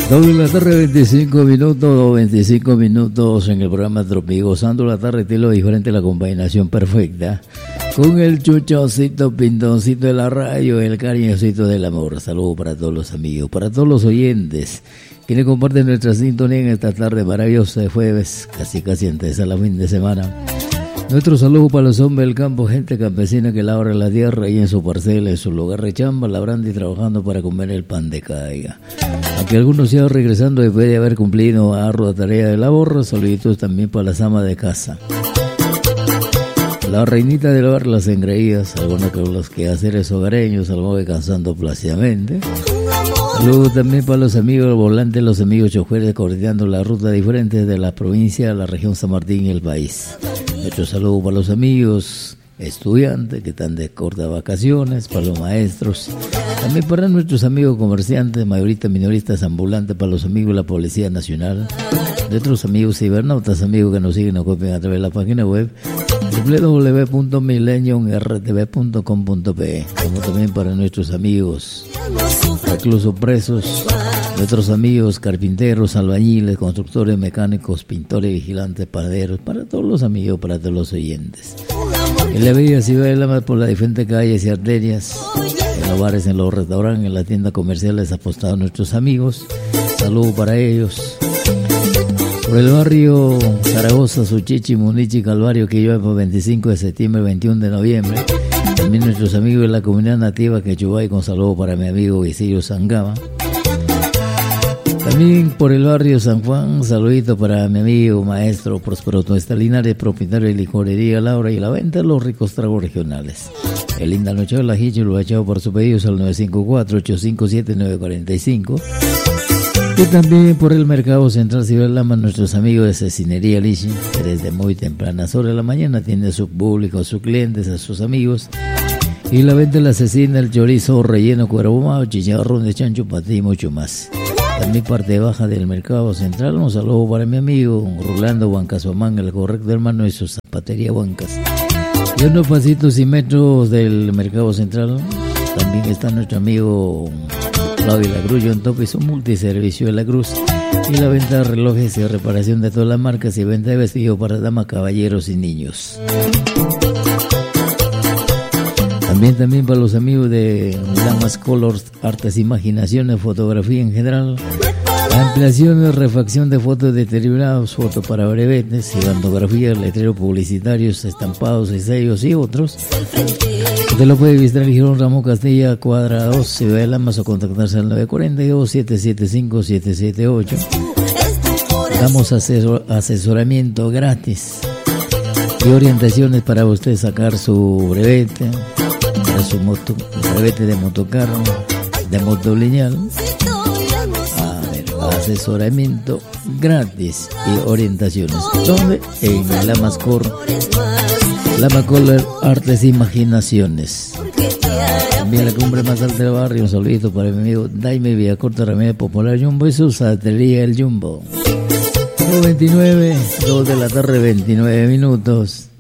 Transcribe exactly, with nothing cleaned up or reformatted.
dos de la tarde, veinticinco minutos, veinticinco minutos en el programa Tropico, gozando la tarde, estilo diferente, la combinación perfecta, con el chuchocito, pintoncito de la radio, el cariñosito del amor. Saludos para todos los amigos, para todos los oyentes, quienes comparten nuestra sintonía en esta tarde maravillosa de jueves, casi casi antes a la fin de semana. Nuestro saludo para los hombres del campo, gente campesina que labra la tierra y en su parcela, en su lugar de chamba, labrando y trabajando para comer el pan de cada día. Aunque algunos sigan regresando después de haber cumplido ardua tarea de labor, saluditos también para las amas de casa. La reinita del hogar, las engreídas, algunos que los quehaceres hogareños, algunos descansando plácidamente. Saludos también para los amigos del volante, los amigos choferes coordinando la ruta diferente de la provincia a la región San Martín y el país. Nuestro saludo para los amigos estudiantes que están de cortas vacaciones, para los maestros, también para nuestros amigos comerciantes, mayoristas, minoristas, ambulantes, para los amigos de la Policía Nacional, nuestros amigos cibernautas, amigos que nos siguen, nos copian a través de la página web doble u doble u doble u punto millennium r t v punto com punto p e, como también para nuestros amigos reclusos presos, nuestros amigos carpinteros, albañiles, constructores, mecánicos, pintores, vigilantes, panaderos, para todos los amigos, para todos los oyentes. En la bella ciudad de Lama, por las diferentes calles y arterias, en los bares, en los restaurantes, en las tiendas comerciales apostados nuestros amigos. Saludos para ellos. Por el barrio Zaragoza, Suchichi, Munichi, Calvario, que llueve por veinticinco de septiembre, veintiuno de noviembre. También nuestros amigos de la comunidad nativa Quechubay, con saludos para mi amigo Isidro Sangama. También por el barrio San Juan, saludito para mi amigo maestro Próspero Tuesta Linares, propietario de licorería Laura y la venta de los ricos tragos regionales. El linda noche de la Hichi lo ha echado por sus pedidos al nueve cinco cuatro, ocho cinco siete, nueve cuatro cinco. Y también por el Mercado Central Ciudad Lama, nuestros amigos de Cecinería Lichi, que desde muy tempranas horas de la mañana atiende a su público, a sus clientes, a sus amigos. Y la venta de la cecina, el chorizo relleno, cuero ahumado, chicharrón de chancho, patí y mucho más. También parte baja del Mercado Central, un saludo para mi amigo Rolando Huancasomán, el correcto hermano de su zapatería Huancas. Y unos pasitos y metros del Mercado Central, también está nuestro amigo Claudio La Cruz, John Top y su multiservicio de La Cruz. Y la venta de relojes y reparación de todas las marcas y venta de vestidos para damas, caballeros y niños. También, también para los amigos de Lamas Colors, Artes, Imaginaciones, Fotografía en general, ampliaciones, refacción de fotos deteriorados, fotos para brevetes, gigantografías, letreros publicitarios, estampados y sellos y otros. Usted lo puede visitar en Girón Ramón Castilla, cuadra dos, Ciudad de Lamas, o contactarse al nueve cuatro dos, siete siete cinco, siete siete ocho. Damos asesor, asesoramiento gratis y orientaciones para usted sacar su brevete, para su moto, brevete de motocarro, de motolineal. A ver, asesoramiento gratis y orientaciones. ¿Dónde? En Lamas Cor, Lama Color, Artes e Imaginaciones. También la cumbre más alta del barrio, un saludito para mi amigo Daime Villacorta, Remedio Popular Jumbo y su zapatería El Jumbo. dos veintinueve, dos de la tarde, veintinueve minutos.